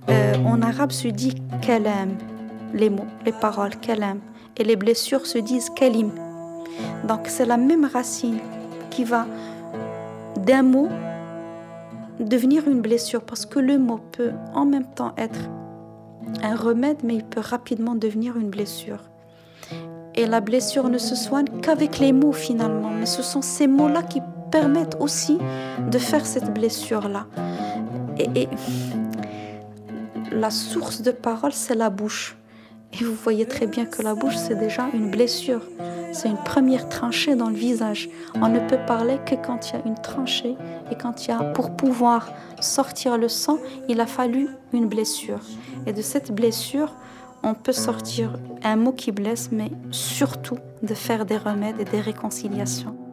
En arabe se dit kalam, les mots, les paroles, kalam. Et les blessures se disent kalim. Donc c'est la même racine qui va d'un mot devenir une blessure, parce que le mot peut en même temps être un remède, mais il peut rapidement devenir une blessure. Et la blessure ne se soigne qu'avec les mots finalement, mais ce sont ces mots-là qui permettent aussi de faire cette blessure-là. Et la source de parole, c'est la bouche. Et vous voyez très bien que la bouche, c'est déjà une blessure. C'est une première tranchée dans le visage. On ne peut parler que quand il y a une tranchée. Et quand il y a, pour pouvoir sortir le sang, il a fallu une blessure. Et de cette blessure, on peut sortir un mot qui blesse, mais surtout de faire des remèdes et des réconciliations.